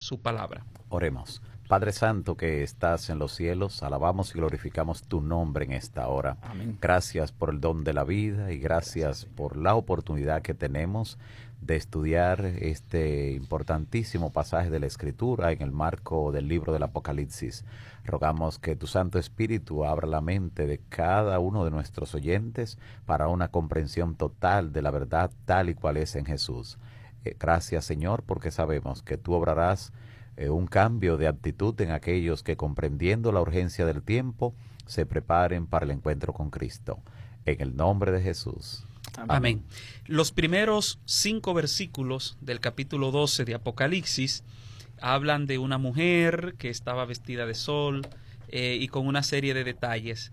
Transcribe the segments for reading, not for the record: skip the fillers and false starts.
su palabra. Oremos. Padre Santo que estás en los cielos, alabamos y glorificamos tu nombre en esta hora. Amén. Gracias por el don de la vida y gracias por la oportunidad que tenemos de estudiar este importantísimo pasaje de la Escritura en el marco del libro del Apocalipsis. Rogamos que tu Santo Espíritu abra la mente de cada uno de nuestros oyentes para una comprensión total de la verdad tal y cual es en Jesús. Gracias, Señor, porque sabemos que tú obrarás un cambio de actitud en aquellos que, comprendiendo la urgencia del tiempo, se preparen para el encuentro con Cristo. En el nombre de Jesús. Amén. Los primeros 5 versículos del capítulo 12 de Apocalipsis hablan de una mujer que estaba vestida de sol y con una serie de detalles.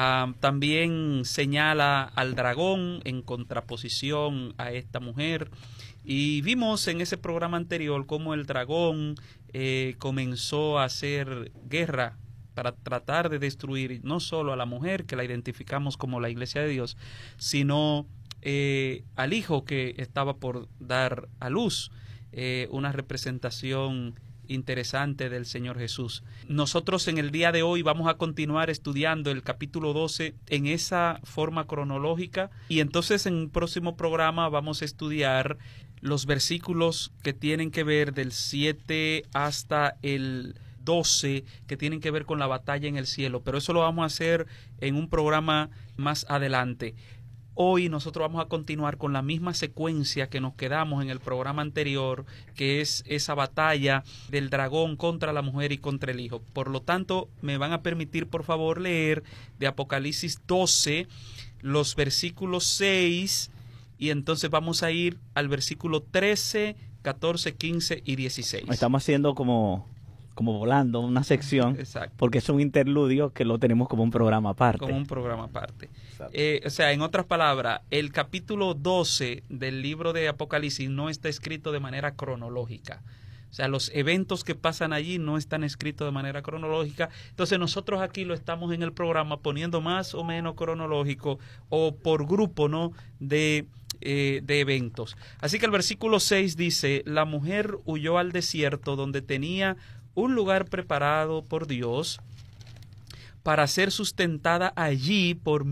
También señala al dragón en contraposición a esta mujer. Y vimos en ese programa anterior cómo el dragón comenzó a hacer guerra para tratar de destruir no solo a la mujer, que la identificamos como la Iglesia de Dios, sino al hijo que estaba por dar a luz, una representación interesante del Señor Jesús. Nosotros en el día de hoy vamos a continuar estudiando el capítulo 12 en esa forma cronológica, y entonces en un próximo programa vamos a estudiar los versículos que tienen que ver del 7 hasta el 12, que tienen que ver con la batalla en el cielo, pero eso lo vamos a hacer en un programa más adelante. Hoy nosotros vamos a continuar con la misma secuencia que nos quedamos en el programa anterior, que es esa batalla del dragón contra la mujer y contra el hijo. Por lo tanto, me van a permitir, por favor, leer de Apocalipsis 12 los versículos 6, y entonces vamos a ir al versículo 13, 14, 15 y 16. Estamos haciendo como volando una sección. Exacto. Porque es un interludio que lo tenemos como un programa aparte. Como un programa aparte. O sea, en otras palabras, el capítulo 12 del libro de Apocalipsis no está escrito de manera cronológica. O sea, los eventos que pasan allí no están escritos de manera cronológica. Entonces nosotros aquí lo estamos en el programa poniendo más o menos cronológico o por grupo, ¿no?, de eventos. Así que el versículo 6 dice: la mujer huyó al desierto donde tenía un lugar preparado por Dios para ser sustentada allí por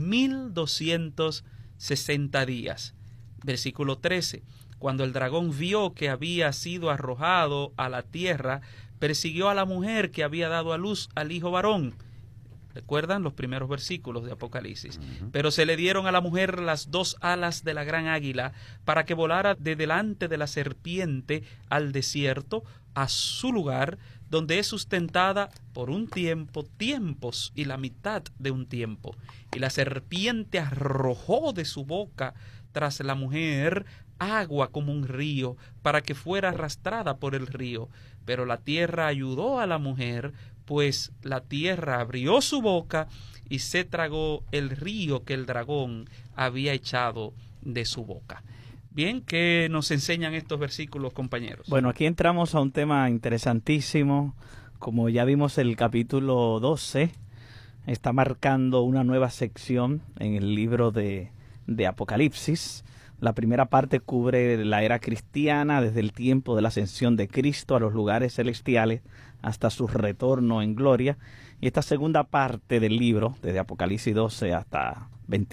1260 días. Versículo 13. Cuando el dragón vio que había sido arrojado a la tierra, persiguió a la mujer que había dado a luz al hijo varón. ¿Recuerdan los primeros versículos de Apocalipsis? Pero se le dieron a la mujer las 2 alas de la gran águila para que volara de delante de la serpiente al desierto, a su lugar, donde es sustentada por un tiempo, tiempos y la mitad de un tiempo. Y la serpiente arrojó de su boca tras la mujer agua como un río, para que fuera arrastrada por el río. Pero la tierra ayudó a la mujer, pues la tierra abrió su boca y se tragó el río que el dragón había echado de su boca. Bien, ¿qué nos enseñan estos versículos, compañeros? Bueno, aquí entramos a un tema interesantísimo. Como ya vimos, el capítulo 12 está marcando una nueva sección en el libro de Apocalipsis. La primera parte cubre la era cristiana, desde el tiempo de la ascensión de Cristo a los lugares celestiales hasta su retorno en gloria. Y esta segunda parte del libro, desde Apocalipsis 12 hasta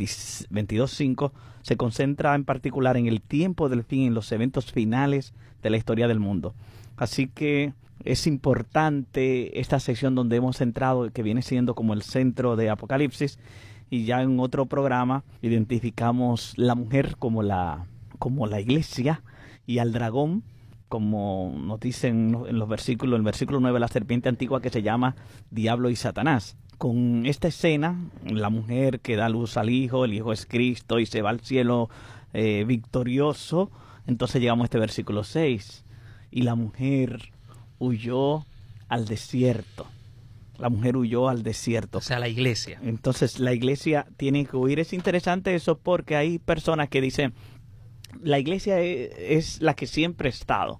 22:5, se concentra en particular en el tiempo del fin, en los eventos finales de la historia del mundo. Así que es importante esta sección donde hemos entrado, que viene siendo como el centro de Apocalipsis. Y ya en otro programa identificamos la mujer como la iglesia, y al dragón, como nos dicen en los versículos, en el versículo 9, la serpiente antigua, que se llama Diablo y Satanás. Con esta escena, la mujer que da luz al hijo, el hijo es Cristo y se va al cielo victorioso. Entonces llegamos a este versículo 6, y la mujer huyó al desierto. La mujer huyó al desierto. O sea, la iglesia. Entonces la iglesia tiene que huir. Es interesante eso, porque hay personas que dicen, la iglesia es la que siempre ha estado.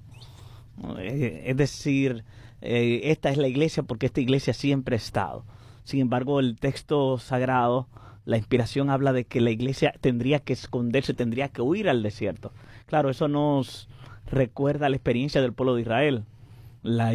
Es decir, esta es la iglesia porque esta iglesia siempre ha estado. Sin embargo, el texto sagrado, la inspiración habla de que la iglesia tendría que esconderse, tendría que huir al desierto. Claro, eso nos recuerda la experiencia del pueblo de Israel. La